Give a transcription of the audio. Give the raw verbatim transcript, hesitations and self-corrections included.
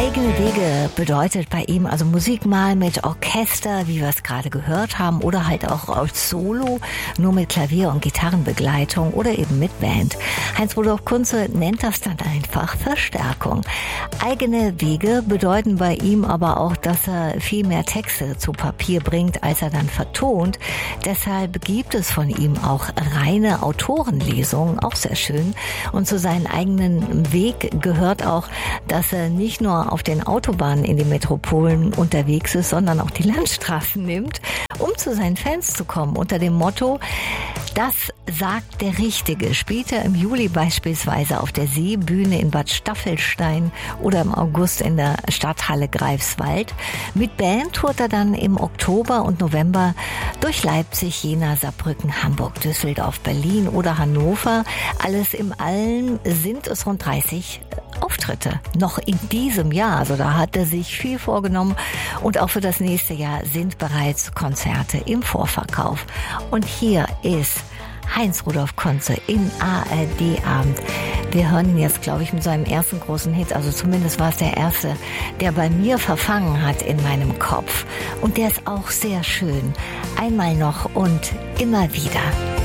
Eigene Wege bedeutet bei ihm also Musik mal mit Orchester, wie wir es gerade gehört haben, oder halt auch als Solo, nur mit Klavier- und Gitarrenbegleitung oder eben mit Band. Heinz-Rudolf Kunze nennt das dann einfach Verstärkung. Eigene Wege bedeuten bei ihm aber auch, dass er viel mehr Texte zu Papier bringt, als er dann vertont. Deshalb gibt es von ihm auch reine Autorenlesungen, auch sehr schön. Und zu seinem eigenen Weg gehört auch, dass er nicht nur auf den Autobahnen in die Metropolen unterwegs ist, sondern auch die Landstraßen nimmt, um zu seinen Fans zu kommen. Unter dem Motto, das sagt der Richtige, spielt er im Juli beispielsweise auf der Seebühne in Bad Staffelstein oder im August in der Stadthalle Greifswald. Mit Band tourt er dann im Oktober und November durch Leipzig, Jena, Saarbrücken, Hamburg, Düsseldorf, Berlin oder Hannover. Alles im Allen sind es rund dreißig Auftritte noch in diesem Jahr. Also da hat er sich viel vorgenommen und auch für das nächste Jahr sind bereits Konzerte im Vorverkauf. Und hier ist Heinz-Rudolf Kunze im A R D-Abend. Wir hören ihn jetzt, glaube ich, mit seinem ersten großen Hit. Also zumindest war es der erste, der bei mir verfangen hat in meinem Kopf. Und der ist auch sehr schön. Einmal noch und immer wieder.